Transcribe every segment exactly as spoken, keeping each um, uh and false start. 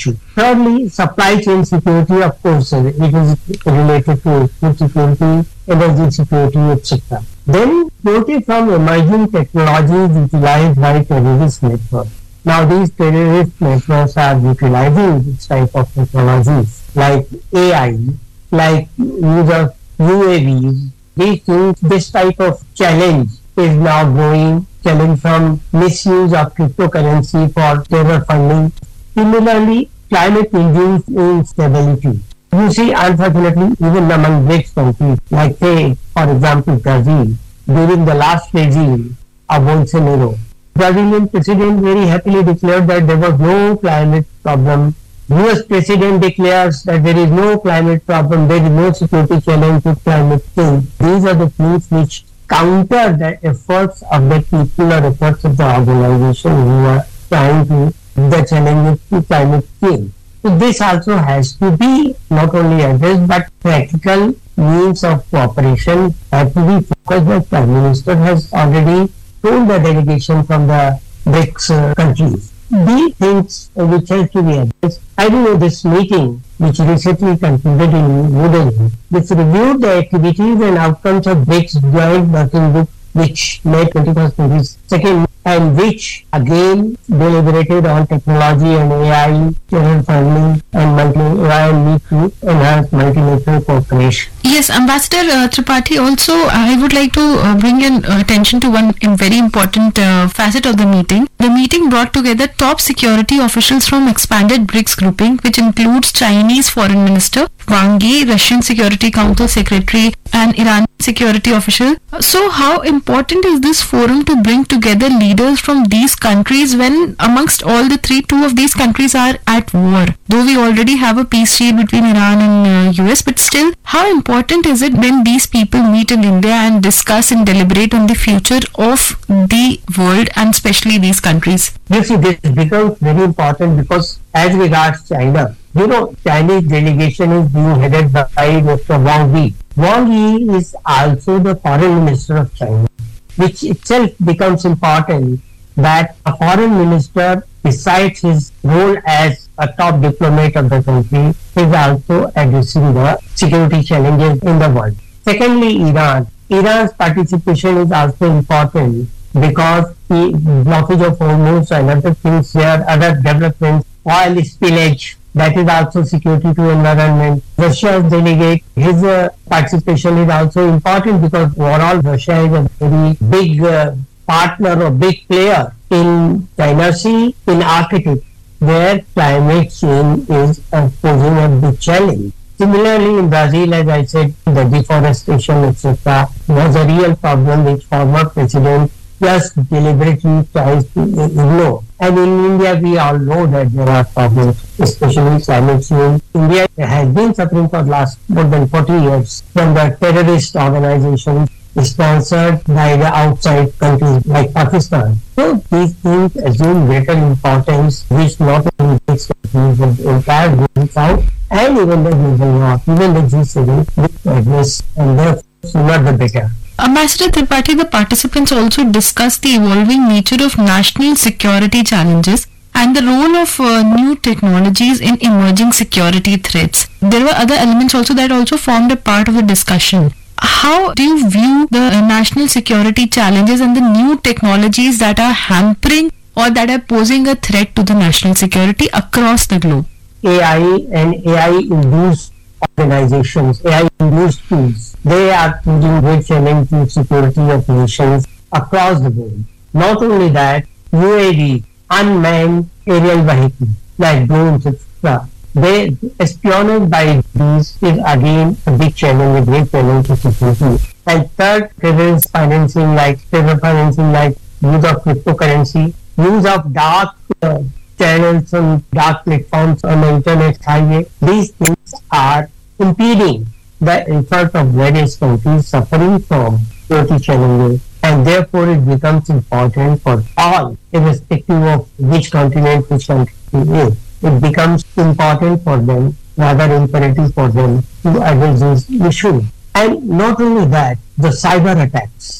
issue. Thirdly, supply chain security, of course, uh, it is related to food security, energy security, et cetera. Then, security from emerging technologies utilized by terrorist networks. Now, these terrorist networks are utilizing this type of technologies like A I, like use of U A Vs. These things, this type of challenge is now growing, challenge from misuse of cryptocurrency for terror funding. Similarly, climate-induced instability. You see, unfortunately, even among BRICS countries, like say, for example, Brazil, during the last regime of Bolsonaro, Brazilian president very happily declared that there was no climate problem. U S president declares that there is no climate problem, there is no security challenge with climate change. These are the things which counter the efforts of the people or efforts of the organization who are trying to the challenges to climate change. So this also has to be not only addressed, but practical means of cooperation have to be focused. The Prime Minister has already told the delegation from the BRICS uh, countries. These things uh, which has to be addressed. I don't know, this meeting which recently concluded in New Delhi, which reviewed the activities and outcomes of BRICS joint working group, which made twenty-first, twenty-second, and which again deliberated on technology and A I, terror funding, and multi A I need to enhance multilateral cooperation. Yes, Ambassador uh, Tripathi, also I would like to uh, bring your uh, attention to one very important uh, facet of the meeting. The meeting brought together top security officials from expanded BRICS grouping, which includes Chinese Foreign Minister Wang Yi, Russian Security Council Secretary, and Iranian security official. So how important is this forum to bring together leaders from these countries when amongst all the three, two of these countries are at war? Though we already have a peace treaty between Iran and uh, U S, but still, how important is it when these people meet in India and discuss and deliberate on the future of the world and especially these countries? You see, this becomes very important because as regards China, you know, Chinese delegation is being headed by Mister Wang Yi. Wang Yi is also the foreign minister of China, which itself becomes important that a foreign minister, besides his role as a top diplomat of the country, is also addressing the security challenges in the world. Secondly, Iran. Iran's participation is also important because the blockage of Hormuz and other things there, other developments, oil spillage, that is also security to environment. Russia's delegate, his uh, participation is also important because overall Russia is a very big uh, partner or big player in China Sea, in Arctic, where climate change is uh, posing a big challenge. Similarly, in Brazil, as I said, the deforestation, et cetera, was a real problem which former president just deliberately tries to ignore. And in India, we all know that there are problems, especially climate change. India has been suffering for the last more than forty years from the terrorist organizations sponsored by the outside countries like Pakistan. So these things assume greater importance, which not only makes countries but the entire global south and even the global north, even the G seven, will address, and therefore sooner the better. Ambassador Tripathi, the participants also discussed the evolving nature of national security challenges and the role of uh, new technologies in emerging security threats. There were other elements also that also formed a part of the discussion. How do you view the uh, national security challenges and the new technologies that are hampering or that are posing a threat to the national security across the globe? A I and A I-induced organizations, A I-induced tools, they are posing great challenge to security of nations across the world. Not only that, U A V, unmanned aerial vehicles like drones, et cetera, they espionage by these is again a big challenge, a great challenge to security. And third, terrorist financing like terror financing like use of cryptocurrency, use of dark uh, channels on dark platforms on the internet highway. These things are impeding the effort of various countries suffering from security challenges, and therefore it becomes important for all, irrespective of which continent which country is. It becomes important for them, rather imperative for them to address this issue. And not only that, the cyber attacks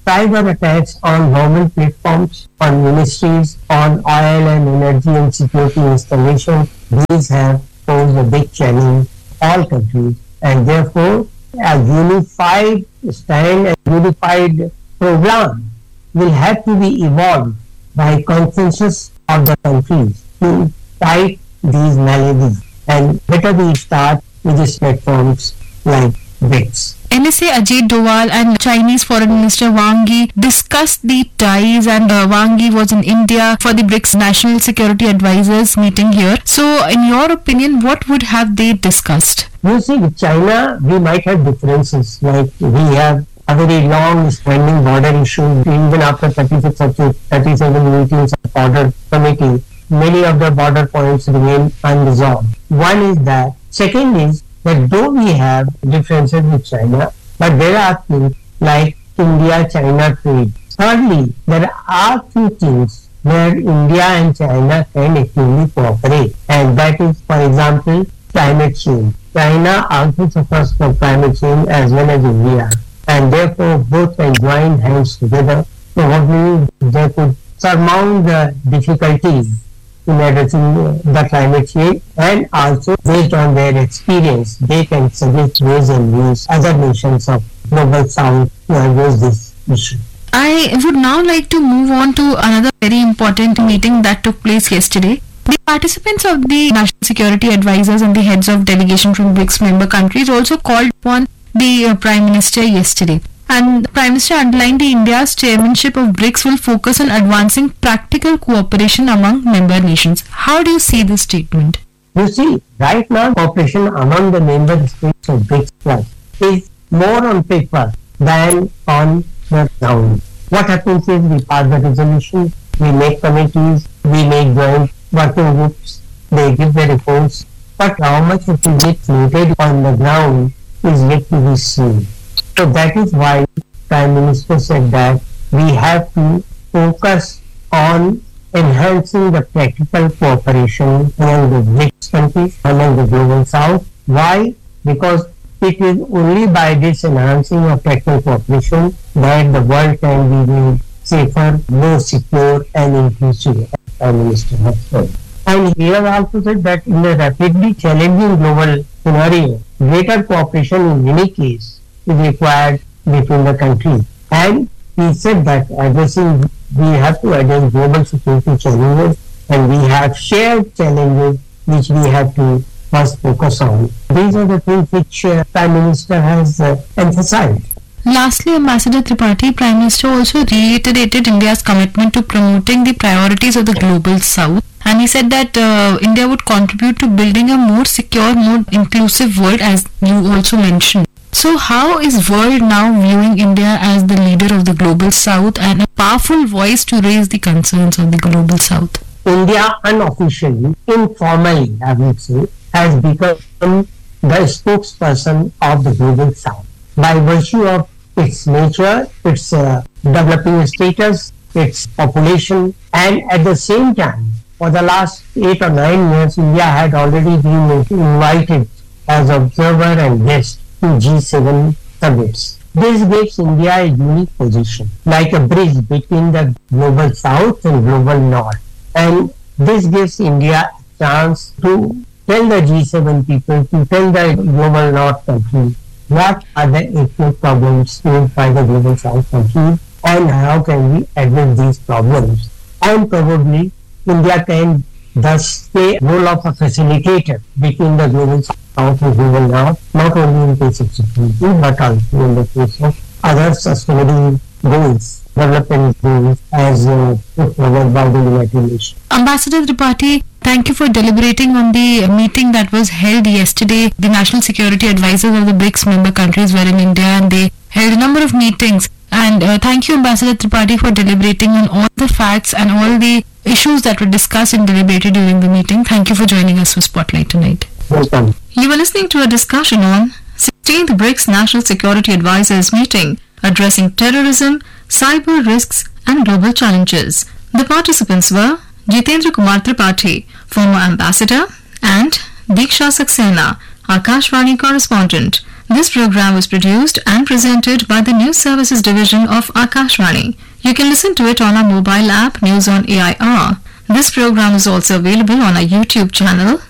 cyber attacks on government platforms, on ministries, on oil and energy and security installation. These have posed a big challenge all countries, and therefore a unified stand, a unified program will have to be evolved by consensus of the countries to fight these maladies. And better we start with these platforms like BRICS. N S A Ajit Doval and Chinese Foreign Minister Wang Yi discussed the ties, and uh, Wang Yi was in India for the BRICS National Security Advisors meeting here. So, in your opinion, what would have they discussed? You see, with China, we might have differences. Like we have a very long standing border issue. Even after thirty-six or thirty-seven meetings of border committee, many of the border points remain unresolved. One is that. Second is that though we have differences with China, but there are things like India-China trade. Thirdly, there are few things where India and China can actively cooperate, and that is, for example, climate change. China also suffers from climate change as well as India, and therefore both can join hands together. Probably they could surmount the difficulties in addressing the climate change, and also based on their experience, they can suggest ways and means other nations of global south to address this issue. I would now like to move on to another very important meeting that took place yesterday. The participants of the National Security Advisors and the heads of delegation from BRICS member countries also called upon the uh, Prime Minister yesterday. And the Prime Minister underlined that India's chairmanship of BRICS will focus on advancing practical cooperation among member nations. How do you see this statement? You see, right now cooperation among the member states of BRICS Plus is more on paper than on the ground. What happens is we pass the resolution, we make committees, we make joint working groups, they give the reports, but how much it will get created on the ground is yet to be seen. So that is why Prime Minister said that we have to focus on enhancing the practical cooperation among the BRICS countries, among the global south. Why? Because it is only by this enhancing of practical cooperation that the world can be made safer, more secure and inclusive, as Prime Minister has said. And he has also said that in a rapidly challenging global scenario, greater cooperation in any case is required between the countries. And he said that addressing, we have to address global security challenges, and we have shared challenges which we have to first focus on. These are the things which uh, Prime Minister has uh, emphasized. Lastly, Ambassador Tripathi, Prime Minister also reiterated India's commitment to promoting the priorities of the global south, and he said that uh, India would contribute to building a more secure, more inclusive world, as you also mentioned. So how is world now viewing India as the leader of the global south and a powerful voice to raise the concerns of the global south? India unofficially, informally, I would say, has become the spokesperson of the global south by virtue of its nature, its uh, developing status, its population, and at the same time, for the last eight or nine years, India had already been invited as observer and guest to G seven summits. This gives India a unique position, like a bridge between the global south and global north. And this gives India a chance to tell the G seven people, to tell the global north countries what are the acute problems faced by the global south countries and how can we address these problems. And probably India can thus play a role of a facilitator between the global south and global north, not only in case of security but also in the case of other sustainable goals, development goals as uh, put forward by the United Nations. Ambassador Tripathi, thank you for deliberating on the meeting that was held yesterday. The National Security Advisors of the BRICS member countries were in India and they held a number of meetings. And uh, thank you, Ambassador Tripathi, for deliberating on all the facts and all the issues that were discussed and deliberated during the meeting. Thank you for joining us for Spotlight tonight. Welcome. You were listening to a discussion on sixteenth BRICS National Security Advisors meeting, addressing terrorism, cyber risks and global challenges. The participants were Jitendra Kumar Tripathi, former ambassador, and Diksha Saxena, Akashvani correspondent. This program was produced and presented by the News Services Division of Akashvani. You can listen to it on our mobile app News on A I R. This program is also available on our YouTube channel